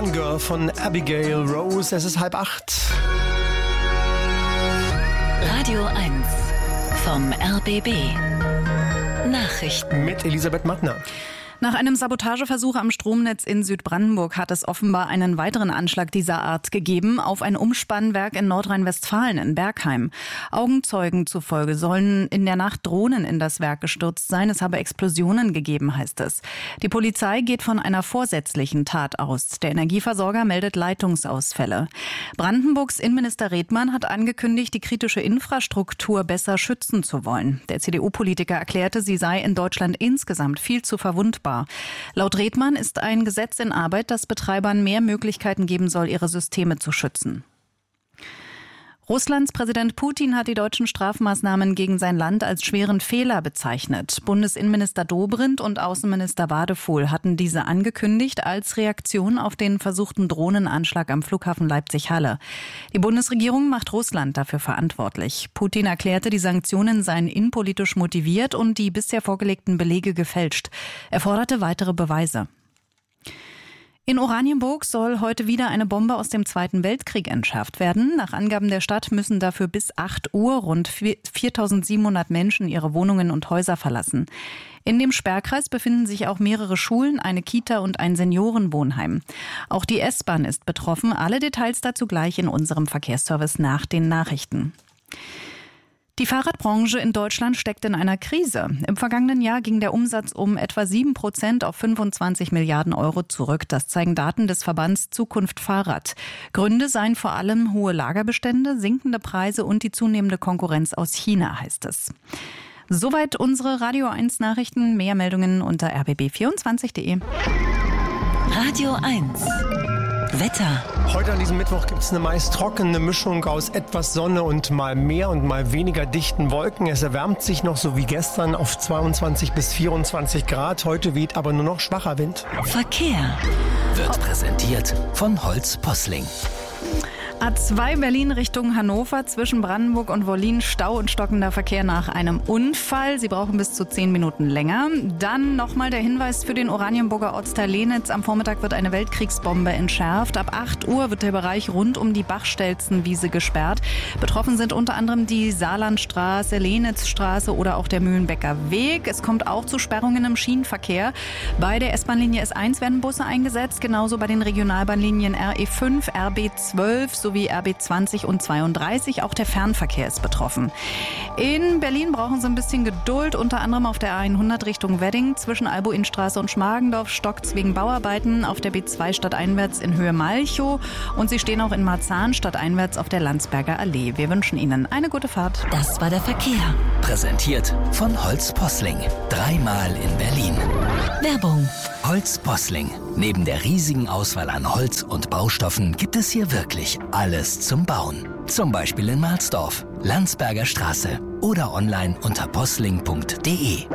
Gone Girl von Abigail Rose. Es ist 7:30. Radio 1 vom RBB. Nachrichten Mit Elisabeth Mattner. Nach einem Sabotageversuch am Stromnetz in Südbrandenburg hat es offenbar einen weiteren Anschlag dieser Art gegeben auf ein Umspannwerk in Nordrhein-Westfalen in Bergheim. Augenzeugen zufolge sollen in der Nacht Drohnen in das Werk gestürzt sein. Es habe Explosionen gegeben, heißt es. Die Polizei geht von einer vorsätzlichen Tat aus. Der Energieversorger meldet Leitungsausfälle. Brandenburgs Innenminister Redmann hat angekündigt, die kritische Infrastruktur besser schützen zu wollen. Der CDU-Politiker erklärte, sie sei in Deutschland insgesamt viel zu verwundbar. Laut Redmann ist ein Gesetz in Arbeit, das Betreibern mehr Möglichkeiten geben soll, ihre Systeme zu schützen. Russlands Präsident Putin hat die deutschen Strafmaßnahmen gegen sein Land als schweren Fehler bezeichnet. Bundesinnenminister Dobrindt und Außenminister Wadefuhl hatten diese angekündigt als Reaktion auf den versuchten Drohnenanschlag am Flughafen Leipzig-Halle. Die Bundesregierung macht Russland dafür verantwortlich. Putin erklärte, die Sanktionen seien innenpolitisch motiviert und die bisher vorgelegten Belege gefälscht. Er forderte weitere Beweise. In Oranienburg soll heute wieder eine Bombe aus dem Zweiten Weltkrieg entschärft werden. Nach Angaben der Stadt müssen dafür bis 8 Uhr rund 4.700 Menschen ihre Wohnungen und Häuser verlassen. In dem Sperrkreis befinden sich auch mehrere Schulen, eine Kita und ein Seniorenwohnheim. Auch die S-Bahn ist betroffen. Alle Details dazu gleich in unserem Verkehrsservice nach den Nachrichten. Die Fahrradbranche in Deutschland steckt in einer Krise. Im vergangenen Jahr ging der Umsatz um etwa 7% auf 25 Milliarden Euro zurück. Das zeigen Daten des Verbands Zukunft Fahrrad. Gründe seien vor allem hohe Lagerbestände, sinkende Preise und die zunehmende Konkurrenz aus China, heißt es. Soweit unsere Radio 1 Nachrichten. Mehr Meldungen unter rbb24.de. Radio 1 Wetter. Heute an diesem Mittwoch gibt es eine meist trockene Mischung aus etwas Sonne und mal mehr und mal weniger dichten Wolken. Es erwärmt sich noch so wie gestern auf 22 bis 24 Grad. Heute weht aber nur noch schwacher Wind. Verkehr Wird präsentiert von Holz Posling. A2 Berlin Richtung Hannover, zwischen Brandenburg und Wollin Stau und stockender Verkehr nach einem Unfall. Sie brauchen bis zu 10 Minuten länger. Dann nochmal der Hinweis für den Oranienburger Ortsteil Lenitz. Am Vormittag wird eine Weltkriegsbombe entschärft. Ab 8 Uhr wird der Bereich rund um die Bachstelzenwiese gesperrt. Betroffen sind unter anderem die Saarlandstraße, Lenitzstraße oder auch der Mühlenbecker Weg. Es kommt auch zu Sperrungen im Schienenverkehr. Bei der S-Bahn-Linie S1 werden Busse eingesetzt, genauso bei den Regionalbahnlinien RE5, RB12 sowie RB20 und 32. Auch der Fernverkehr ist betroffen. In Berlin brauchen Sie ein bisschen Geduld, unter anderem auf der A100 Richtung Wedding. Zwischen Albuinstraße und Schmargendorf stockt's wegen Bauarbeiten, auf der B2 stadteinwärts in Höhe Malchow. Und Sie stehen auch in Marzahn stadteinwärts auf der Landsberger Allee. Wir wünschen Ihnen eine gute Fahrt. Das war der Verkehr. Präsentiert von Holz Posling. 3-mal in Berlin. Werbung. Holz Posling. Neben der riesigen Auswahl an Holz und Baustoffen gibt es hier wirklich alles zum Bauen. Zum Beispiel in Marsdorf, Landsberger Straße oder online unter posling.de.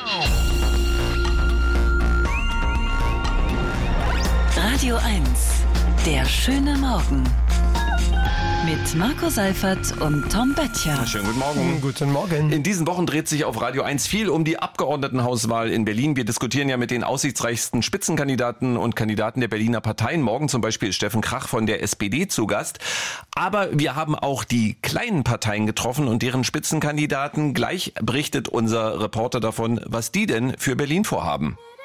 Radio 1 Der schöne Morgen. Mit Marco Seifert und Tom Böttcher. Schönen guten Morgen. Guten Morgen. In diesen Wochen dreht sich auf Radio 1 viel um die Abgeordnetenhauswahl in Berlin. Wir diskutieren ja mit den aussichtsreichsten Spitzenkandidaten und Kandidaten der Berliner Parteien. Morgen zum Beispiel ist Steffen Krach von der SPD zu Gast. Aber wir haben auch die kleinen Parteien getroffen und deren Spitzenkandidaten. Gleich berichtet unser Reporter davon, was die denn für Berlin vorhaben.